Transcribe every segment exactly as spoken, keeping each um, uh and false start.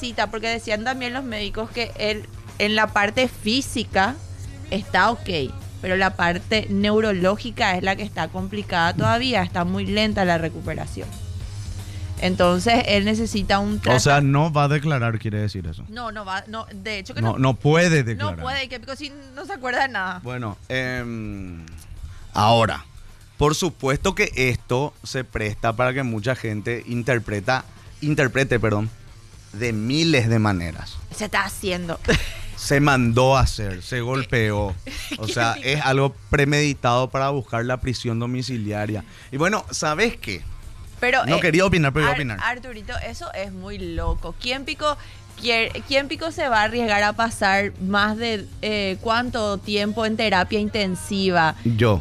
necesita, porque decían también los médicos que él en la parte física está ok, pero la parte neurológica es la que está complicada todavía, está muy lenta la recuperación. Entonces él necesita un tratamiento. O sea, no va a declarar, quiere decir eso. No, no va, no, de hecho que no. no, No puede declarar. no puede, que Pico sí no se acuerda de nada. Bueno, eh, ahora, por supuesto que esto se presta para que mucha gente interpreta, interprete, perdón, de miles de maneras. Se está haciendo. Se mandó a hacer, se golpeó. O sea, es algo premeditado para buscar la prisión domiciliaria. Y bueno, ¿sabes qué? Pero, no eh, quería opinar, pero iba a Ar- opinar. Arturito, eso es muy loco. ¿Quién pico, quiere, ¿quién pico se va a arriesgar a pasar más de eh, cuánto tiempo en terapia intensiva? Yo.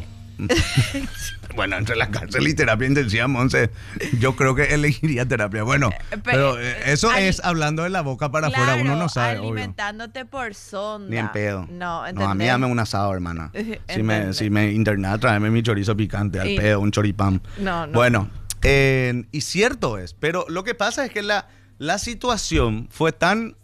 Bueno, entre la cárcel y terapia intensiva, Monse, yo creo que elegiría terapia. Bueno, pero eh, eso Ali- es hablando de la boca para Claro, afuera, uno no sabe, obvio. alimentándote por sonda. Ni en pedo. No, No, a mí dame un asado, hermana. Si me, ¿Entendés? si me internas, tráeme mi chorizo picante al Y- pedo, un choripán. No, no. Bueno, eh, y cierto es, pero lo que pasa es que la, la situación fue tan,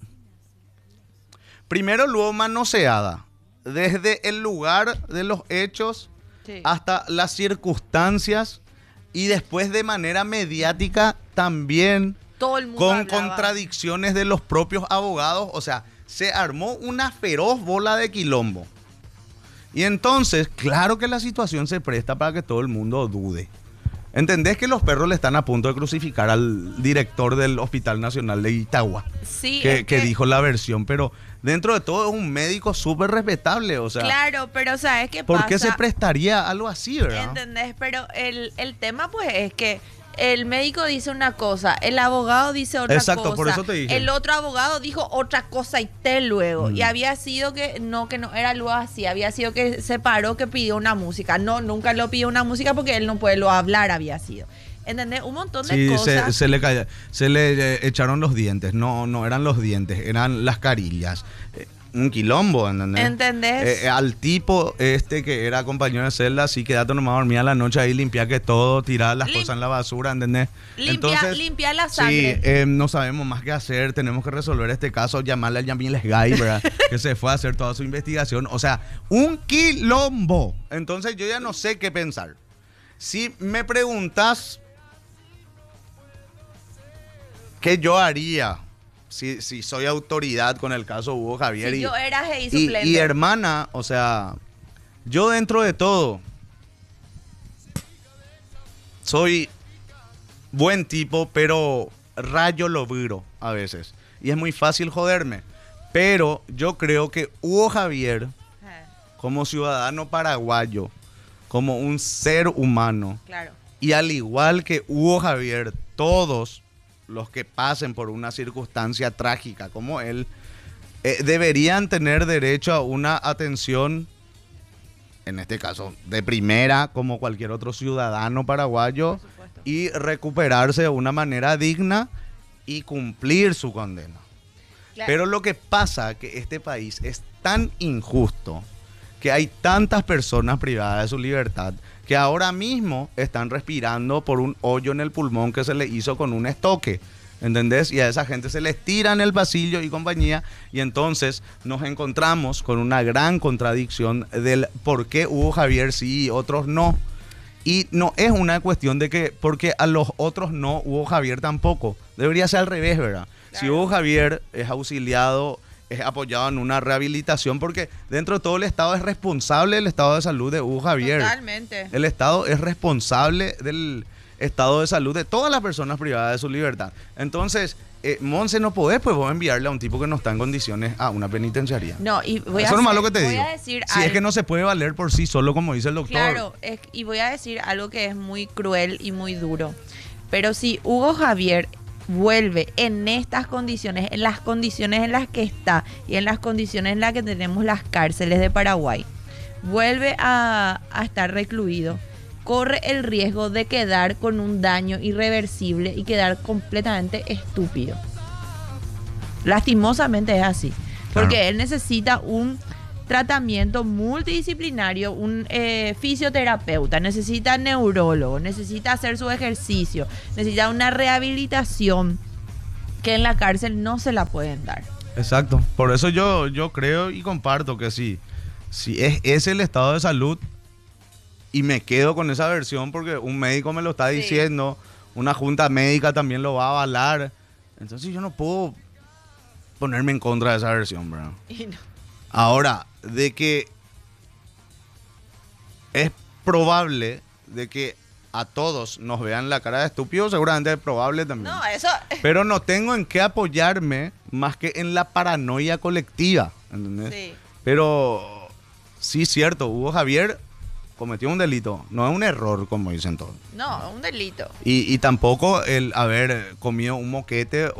primero luego manoseada, desde el lugar de los hechos Sí. hasta las circunstancias y después de manera mediática también Todo el mundo con hablaba. contradicciones de los propios abogados. O sea, se armó una feroz bola de quilombo. Y entonces, claro que la situación se presta para que todo el mundo dude. ¿Entendés que los perros le están a punto de crucificar al director del Hospital Nacional de Itagua? Sí, que, es que que- dijo la versión, pero dentro de todo es un médico súper respetable. O sea, Claro, pero ¿sabes qué ¿por pasa? qué se prestaría algo así, verdad? ¿Entendés? Pero el, el tema pues es que el médico dice una cosa, el abogado dice otra Exacto, cosa. por eso te dije. El otro abogado dijo otra cosa y te luego. Mm. Y había sido que no, que no era algo así, había sido que se paró, que pidió una música. No, nunca lo pidió una música porque él no puede lo hablar, había sido. ¿Entendés? Un montón de Sí, cosas. se, se le calla- se le eh, echaron los dientes. No, no eran los dientes, eran las carillas. Eh, un quilombo, ¿entendés? ¿Entendés? Eh, eh, al tipo este que era compañero de celda, sí, quédate nomás dormida la noche ahí, limpiar que todo, tirar las Lim- cosas en la basura, ¿entendés? Limpia- limpia la Sí, sangre. eh, no sabemos más qué hacer, tenemos que resolver este caso, llamarle a Yamil Sgay, ¿verdad? Que se fue a hacer toda su investigación. O sea, un quilombo. Entonces yo ya no sé qué pensar. Si me preguntas qué yo haría si, si soy autoridad con el caso Hugo Javier Si y, yo era G I y, suplente. y hermana, o sea, yo dentro de todo soy buen tipo, pero rayo lo viro a veces. Y es muy fácil joderme. Pero yo creo que Hugo Javier, Eh, como ciudadano paraguayo, como un ser humano, Claro. y al igual que Hugo Javier, todos los que pasen por una circunstancia trágica como él, eh, deberían tener derecho a una atención, en este caso, de primera, como cualquier otro ciudadano paraguayo, Por supuesto. y recuperarse de una manera digna y cumplir su condena. Claro. Pero lo que pasa es que este país es tan injusto, que hay tantas personas privadas de su libertad, que ahora mismo están respirando por un hoyo en el pulmón que se le hizo con un estoque, ¿entendés? Y a esa gente se les tira en el pasillo y compañía, y entonces nos encontramos con una gran contradicción del por qué Hugo Javier sí y otros no. Y no es una cuestión de que porque a los otros no, Hugo Javier tampoco. Debería ser al revés, ¿verdad? Si Claro. Hugo Javier es auxiliado, es apoyado en una rehabilitación, porque dentro de todo el Estado es responsable del estado de salud de Hugo Javier. Totalmente. El Estado es responsable del estado de salud de todas las personas privadas de su libertad. Entonces, eh, Monse, no podés pues vos enviarle a un tipo que no está en condiciones a una penitenciaria. No, y voy Eso a es nomás hacer- lo que te voy digo. a decir Si es algo- que no se puede valer por sí solo, como dice el doctor. Claro, es- y voy a decir algo que es muy cruel y muy duro. Pero si Hugo Javier vuelve en estas condiciones, en las condiciones en las que está y en las condiciones en las que tenemos las cárceles de Paraguay, vuelve a, a estar recluido, corre el riesgo de quedar con un daño irreversible y quedar completamente estúpido. Lastimosamente es así, porque Claro. él necesita un tratamiento multidisciplinario, un eh, fisioterapeuta, necesita neurólogo, necesita hacer su ejercicio, necesita una rehabilitación que en la cárcel no se la pueden dar. Exacto. Por eso yo, yo creo y comparto que sí, si es ese el estado de salud, y me quedo con esa versión porque un médico me lo está diciendo, sí. Una junta médica también lo va a avalar. Entonces yo no puedo ponerme en contra de esa versión, ¿verdad? Y no. Ahora, de que es probable de que a todos nos vean la cara de estúpidos, seguramente es probable también. No, eso... Pero no tengo en qué apoyarme más que en la paranoia colectiva, ¿entendés? Sí. Pero sí, cierto, Hugo Javier cometió un delito, no es un error como dicen todos. No, un delito. Y, y tampoco el haber comido un moquete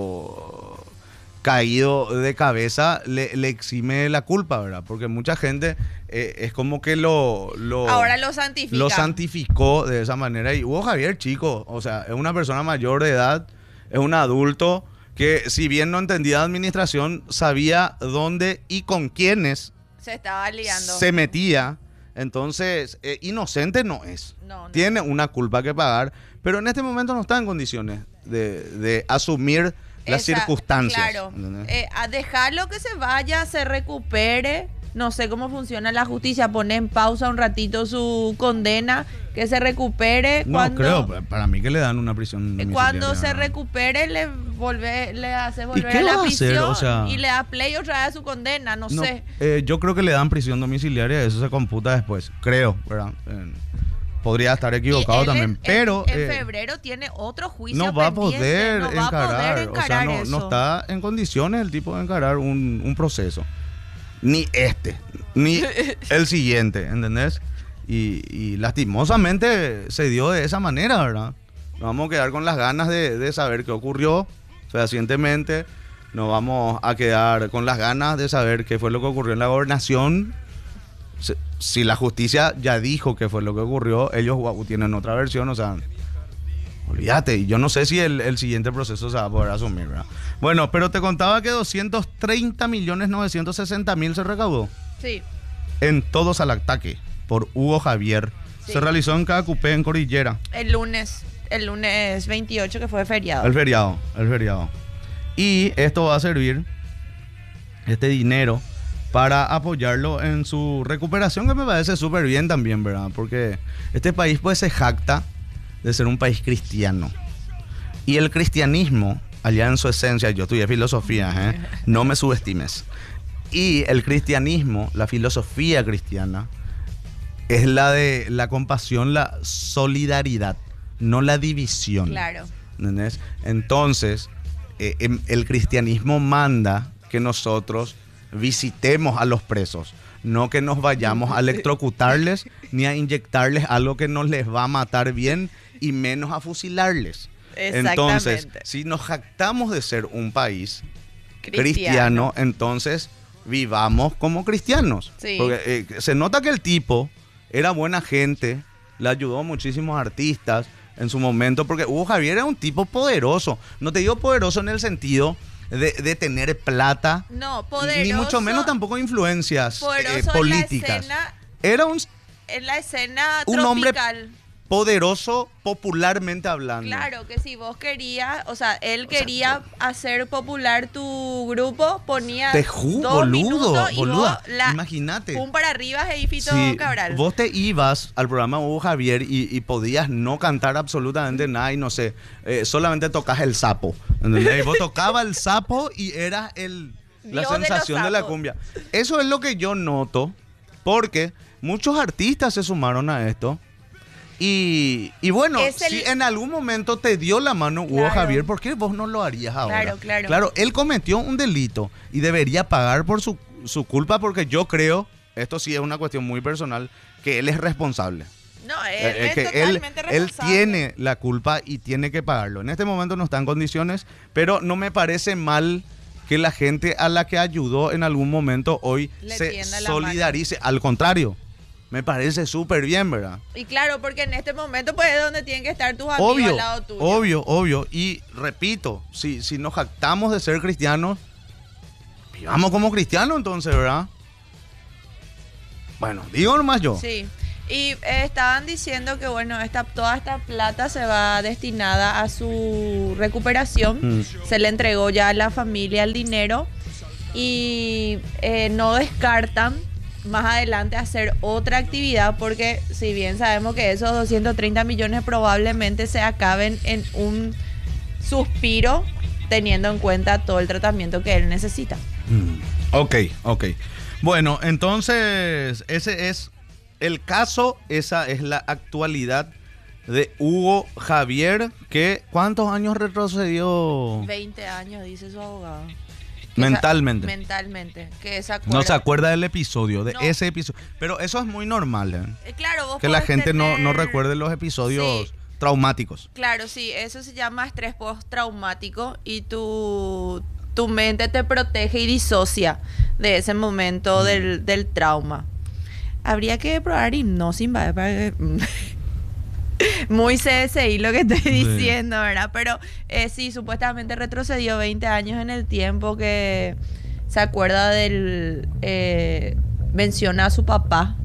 o caído de cabeza le, le exime la culpa, ¿verdad? Porque mucha gente eh, es como que lo, lo... Ahora lo santifica. Lo santificó de esa manera. Y Hugo Javier, chico, o sea, es una persona mayor de edad, es un adulto que si bien no entendía administración, sabía dónde y con quiénes se estaba liando, se metía. Entonces, eh, inocente no es. No, no. Tiene una culpa que pagar, pero en este momento no está en condiciones de, de asumir las Esa, circunstancias. Claro, eh, a dejarlo que se vaya, se recupere. No sé cómo funciona la justicia, pone en pausa un ratito su condena, que se recupere. No cuando, creo, para mí que le dan una prisión domiciliaria. Cuando se recupere le volve, le hace volver a la prisión hacer? O sea, y le da play otra vez a su condena, no, no sé. Eh, yo creo que le dan prisión domiciliaria, eso se computa después, creo, ¿verdad? Eh, podría estar equivocado también, en, pero... En, en eh, febrero tiene otro juicio no va pendiente, a poder no encarar, va a poder encarar o sea, no, eso. no está en condiciones el tipo de encarar un, un proceso. Ni este, ni el siguiente, ¿entendés? Y, y lastimosamente se dio de esa manera, ¿verdad? Nos vamos a quedar con las ganas de, de saber qué ocurrió fehacientemente. Nos vamos a quedar con las ganas de saber qué fue lo que ocurrió en la gobernación. Si, si la justicia ya dijo qué fue lo que ocurrió, ellos wow, tienen otra versión, o sea... Olvídate, y yo no sé si el, el siguiente proceso se va a poder asumir, ¿verdad? Bueno, pero te contaba que doscientos treinta millones novecientos sesenta mil se recaudó. Sí. En todos al ataque por Hugo Javier. Sí. Se realizó en Cacupé, en Cordillera. El lunes, el lunes veintiocho, que fue feriado. El feriado, el feriado. Y esto va a servir, este dinero, para apoyarlo en su recuperación, que me parece súper bien también, ¿verdad? Porque este país pues se jacta de ser un país cristiano. Y el cristianismo, allá en su esencia, yo estudié filosofía, ¿eh? No me subestimes. Y el cristianismo, la filosofía cristiana, es la de la compasión, la solidaridad, no la división. Claro. ¿Entendés? Entonces, eh, el cristianismo manda que nosotros visitemos a los presos, no que nos vayamos a electrocutarles ni a inyectarles algo que nos les va a matar bien y menos a fusilarles. Entonces, si nos jactamos de ser un país cristiano, cristiano entonces vivamos como cristianos. Sí. Porque eh, se nota que el tipo era buena gente, le ayudó a muchísimos artistas en su momento, porque Hugo Javier era un tipo poderoso. No te digo poderoso en el sentido de, de tener plata, no, poderoso, ni mucho menos tampoco influencias eh, políticas. En la escena, era un, en la escena un tropical. hombre poderoso, popularmente hablando. Claro, que si vos querías, o sea, él quería o sea, hacer popular tu grupo, ponía te ju, dos boludo, minutos y boluda, vos la, imagínate. Pum para arriba, Edifito sí, Cabral. Vos te ibas al programa Hugo Javier y, y podías no cantar absolutamente nada y no sé, eh, solamente tocas el sapo, ¿entendés? Y vos tocabas el sapo y eras el, la Dios sensación de, de la cumbia. Eso es lo que yo noto, porque muchos artistas se sumaron a esto. Y, y bueno, el... si en algún momento te dio la mano Hugo claro. Javier, ¿por qué vos no lo harías ahora? Claro, claro. Claro, él cometió un delito y debería pagar por su, su culpa, porque yo creo, esto sí es una cuestión muy personal, que él es responsable. No, él eh, es que totalmente él, responsable. Él tiene la culpa y tiene que pagarlo. En este momento no está en condiciones, pero no me parece mal que la gente a la que ayudó en algún momento hoy Le se la solidarice. Mano. Al contrario. Me parece súper bien, ¿verdad? Y claro, porque en este momento pues es donde tienen que estar tus amigos obvio, al lado tuyo. Obvio, obvio. Y repito, si, si nos jactamos de ser cristianos, vivamos como cristianos entonces, ¿verdad? Bueno, digo nomás yo. Sí. Y eh, estaban diciendo que bueno, esta, toda esta plata se va destinada a su recuperación. Mm. Se le entregó ya a la familia el dinero y eh, no descartan más adelante hacer otra actividad porque si bien sabemos que esos doscientos treinta millones probablemente se acaben en un suspiro teniendo en cuenta todo el tratamiento que él necesita. Mm. Ok, ok. Bueno, entonces ese es el caso, esa es la actualidad de Hugo Javier, que ¿cuántos años retrocedió? veinte años, dice su abogado. Mentalmente. Esa, mentalmente. Que se acuerda. No se acuerda del episodio, de No. ese episodio. Pero eso es muy normal, ¿eh? Eh, claro, vos Que la podés gente no, tener- no recuerde los episodios Sí. traumáticos. Claro, sí, eso se llama estrés postraumático y tu, tu mente te protege y disocia de ese momento Mm. del, del trauma. Habría que probar hipnosis, ¿vale? Para que- Muy C S I lo que estoy Sí. diciendo, ¿verdad? Pero eh, sí, supuestamente retrocedió veinte años en el tiempo que se acuerda del... eh, menciona a su papá.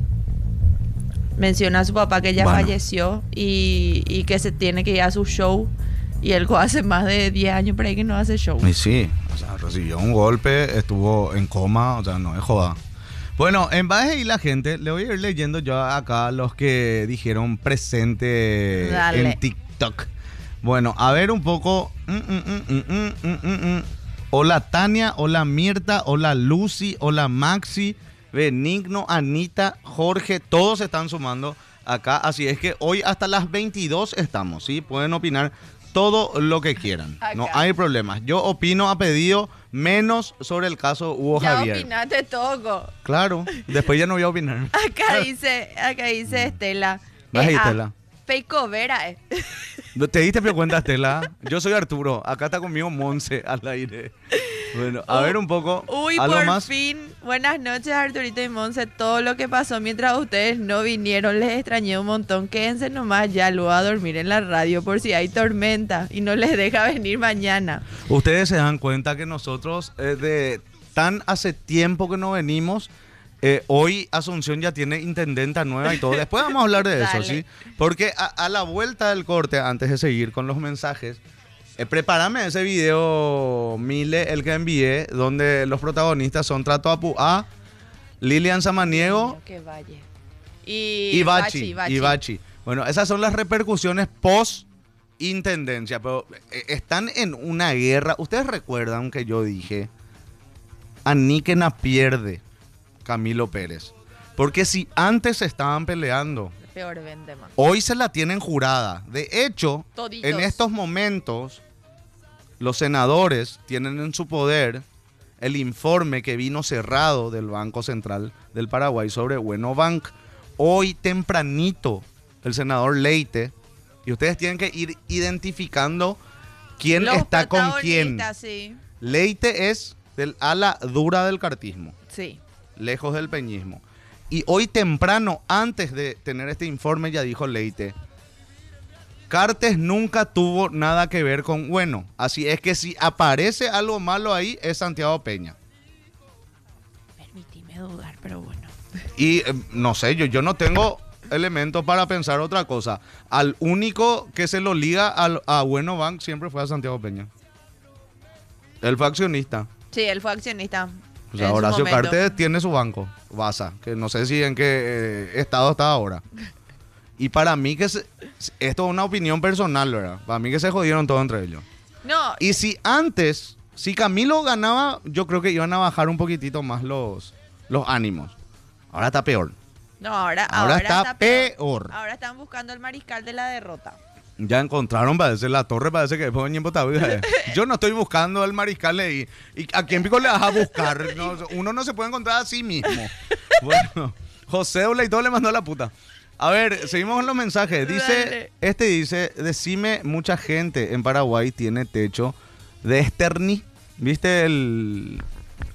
Menciona a su papá que ya Bueno. falleció y, y que se tiene que ir a su show. Y él hace más de diez años por ahí que no hace show. Y sí, o sea, recibió un golpe, estuvo en coma, o sea, no es joda. Bueno, en base y la gente, le voy a ir leyendo yo acá los que dijeron presente Dale. en TikTok. Bueno, a ver un poco. Mm, mm, mm, mm, mm, mm, mm, mm. Hola Tania, hola Mirta, hola Lucy, hola Maxi, Benigno, Anita, Jorge, todos se están sumando acá. Así es que hoy hasta las veintidós estamos, ¿sí? Pueden opinar todo lo que quieran. No Acá. hay problemas. Yo opino a pedido menos sobre el caso Hugo Ya Javier. opinaste todo. Claro, después ya no voy a opinar. Acá dice, acá dice Estela. Vas ahí, Eh, ah, Estela. Fake Vera, eh. ¿Te diste cuenta, Estela? Yo soy Arturo. Acá está conmigo Monse al aire. Bueno, a Uh, ver un poco. Uy, ¿Algo por más? fin. Buenas noches, Arturito y Monse. Todo lo que pasó mientras ustedes no vinieron, les extrañé un montón. Quédense nomás ya, luego a dormir en la radio por si hay tormenta y no les deja venir mañana. Ustedes se dan cuenta que nosotros, eh, de tan hace tiempo que no venimos, eh, hoy Asunción ya tiene intendenta nueva y todo. Después vamos a hablar de eso, Dale. ¿sí? Porque a, a la vuelta del corte, antes de seguir con los mensajes, eh, prepárame ese video, Mile, el que envié, donde los protagonistas son Trato Apuá, Lilian Samaniego Que valle. Y, y Bachi, Bachi, Bachi. y Bachi. Bueno, esas son las repercusiones post intendencia, pero eh, están en una guerra. Ustedes recuerdan que yo dije, Aníquena pierde Camilo Pérez. Porque si antes estaban peleando, Peor vende más. hoy se la tienen jurada. De hecho, Toditos. en estos momentos, los senadores tienen en su poder el informe que vino cerrado del Banco Central del Paraguay sobre Bueno Bank. Hoy tempranito, el senador Leite, y ustedes tienen que ir identificando quién Los está con quién. protagonistas, Sí, Leite es del ala dura del cartismo, sí. lejos del peñismo. Y hoy temprano, antes de tener este informe, ya dijo Leite, Cartes nunca tuvo nada que ver con Bueno. Así es que si aparece algo malo ahí, es Santiago Peña. Permitime dudar, pero bueno. Y eh, no sé, yo, yo no tengo elementos para pensar otra cosa. Al único que se lo liga al, a Bueno Bank siempre fue a Santiago Peña. Él fue accionista. Sí, él fue accionista. O sea, en su Horacio momento. Cartes tiene su banco, Basa, que no sé si en qué eh, estado está ahora. Y para mí que se- esto es una opinión personal, ¿verdad? Para mí que se jodieron todos entre ellos. No, Y si antes, si Camilo ganaba, yo creo que iban a bajar un poquitito más los, los ánimos. Ahora está peor. no, ahora, Ahora, ahora, está, peor. peor. Ahora están buscando el mariscal de la derrota. Ya encontraron, parece, la torre, parece que fue en Botaviga. Yo no estoy buscando al mariscal y, y a quién pico le vas a buscar. No, uno no se puede encontrar a sí mismo. Bueno, José Ola y todo le mandó a la puta. A ver, seguimos con los mensajes. Dice, Dale. este dice, decime, mucha gente en Paraguay tiene techo de Esterni. ¿Viste el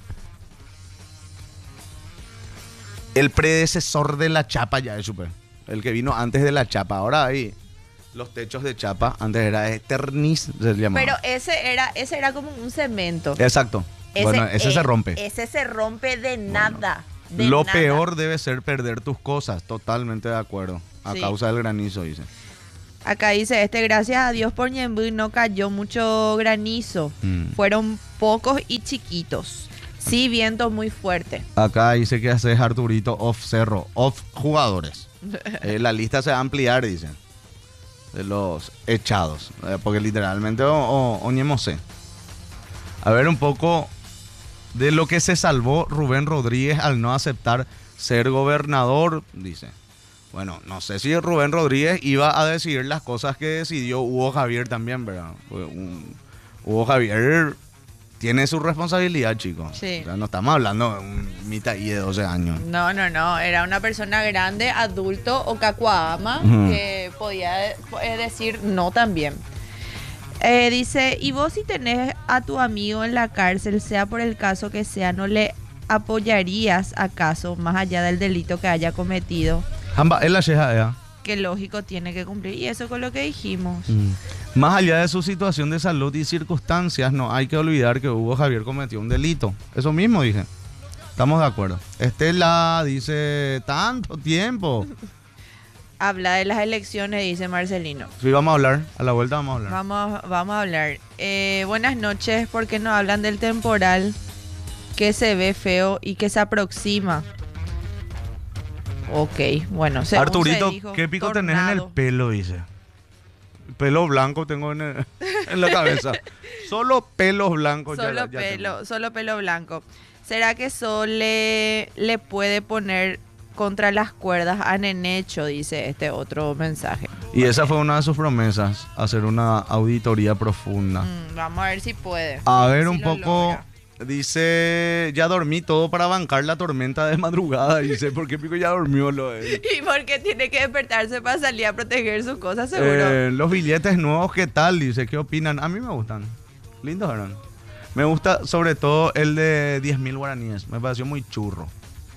el predecesor de la chapa ya es super? El que vino antes de la chapa. Ahora hay los techos de chapa. Antes era Eternis, se llamaba. Pero ese era, ese era como un cemento. Exacto. Bueno, ese eh, se rompe. Ese se rompe de nada. De Lo nada. peor debe ser perder tus cosas, totalmente de acuerdo, a Sí. causa del granizo, dice. Acá dice este, gracias a Dios por Ñemby no cayó mucho granizo. Mm. Fueron pocos y chiquitos. Sí, viento muy fuerte. Acá dice que haces Arturito off cerro, off jugadores. Eh, la lista se va a ampliar, dicen, de los echados, eh, porque literalmente o, o, oñemosé. A ver un poco de lo que se salvó Rubén Rodríguez al no aceptar ser gobernador, dice. Bueno, no sé si Rubén Rodríguez iba a decidir las cosas que decidió Hugo Javier también, ¿verdad? Un, Hugo Javier tiene su responsabilidad, chicos. Sí. O sea, no estamos hablando de un mitaí de doce años. No, no, no. Era una persona grande, adulto o cacuama Ujú. que podía eh, decir no también. Eh, dice, y vos si tenés a tu amigo en la cárcel, sea por el caso que sea, ¿no le apoyarías acaso más allá del delito que haya cometido? Jamba, es la cheja, ea. Que lógico tiene que cumplir. Y eso con lo que dijimos. Mm. Más allá de su situación de salud y circunstancias, no hay que olvidar que Hugo Javier cometió un delito. Eso mismo dije. Estamos de acuerdo. Estela dice, tanto tiempo. Habla de las elecciones, dice Marcelino. Sí, vamos a hablar. A la vuelta vamos a hablar. Vamos, vamos a hablar. Eh, buenas noches, ¿por qué no hablan del temporal que se ve feo y que se aproxima? Ok, bueno, según Arturito, se dijo, ¿qué pico tenés en el tornado. pelo? Dice. Pelo blanco tengo en, el- en la cabeza. Solo pelos blancos. ya- Solo ya pelo, tengo. solo pelo blanco. ¿Será que Sole le puede poner contra las cuerdas a Nenecho? Dice este otro mensaje. Y esa fue una de sus promesas, hacer una auditoría profunda. Mm, vamos a ver si puede. A ver si un lo poco, logra. dice, ya dormí todo para bancar la tormenta de madrugada, dice, ¿por qué pico ya durmió lo de él? Y porque tiene que despertarse para salir a proteger sus cosas, seguro. Eh, los billetes nuevos, ¿qué tal? Dice, ¿qué opinan? A mí me gustan, lindos eran. Me gusta sobre todo el de diez mil guaraníes, me pareció muy churro.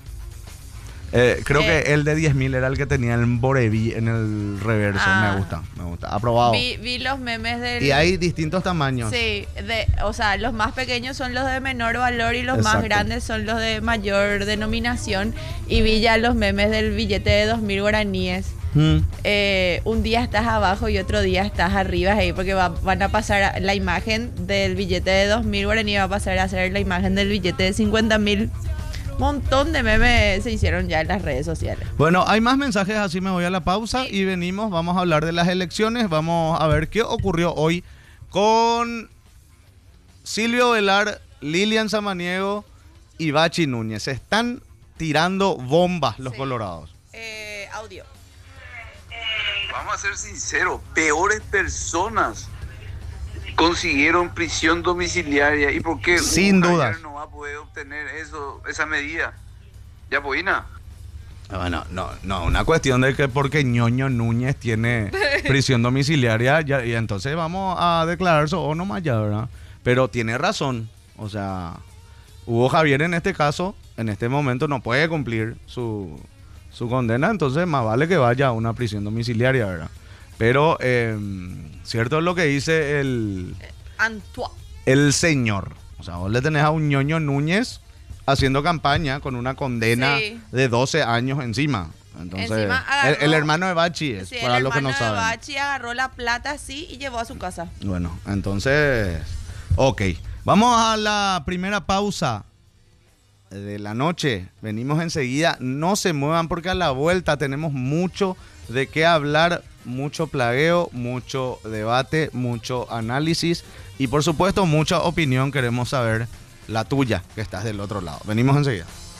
Eh, creo Eh. que el de diez mil era el que tenía el Boreví en el reverso, Ah. me gusta, me gusta, aprobado. Vi, vi los memes del... Y hay distintos tamaños. Sí, de, o sea, los más pequeños son los de menor valor y los más Exacto. grandes son los de mayor denominación. Y vi ya los memes del billete de dos mil guaraníes. Mm. Eh, un día estás abajo y otro día estás arriba ahí porque va- van a pasar a- la imagen del billete de dos mil guaraníes va a pasar a ser la imagen del billete de cincuenta mil. Montón de memes se hicieron ya en las redes sociales. Bueno, hay más mensajes, así me voy a la pausa y venimos, vamos a hablar de las elecciones, vamos a ver qué ocurrió hoy con Silvio Velar, Lilian Samaniego y Bachi Núñez. Se están tirando bombas los Sí. colorados. Eh, audio. Vamos a ser sinceros, peores personas consiguieron prisión domiciliaria. ¿Y por qué Sin Hugo dudas. Javier no va a poder obtener eso, esa medida? Ya, Boina. Bueno, no, no, una cuestión de que porque Ñoño Núñez tiene prisión domiciliaria ya, y entonces vamos a declarar eso o no más ya, ¿verdad? Pero tiene razón, o sea, Hugo Javier en este caso, en este momento no puede cumplir su, su condena, entonces más vale que vaya a una prisión domiciliaria, ¿verdad? Pero eh, cierto es lo que dice el, Antoine. el señor, o sea, vos le tenés a un Ñoño Núñez haciendo campaña con una condena Sí. de doce años encima. Entonces, Encima el, agarró- el hermano de Bachi es, Sí, para el los que no hermano de saben. Bachi agarró la plata así y llevó a su casa. Bueno, entonces, ok. Vamos a la primera pausa de la noche. Venimos enseguida. No se muevan porque a la vuelta tenemos mucho de qué hablar, mucho plagueo, mucho debate, mucho análisis y por supuesto mucha opinión. Queremos saber la tuya, que estás del otro lado. Venimos enseguida.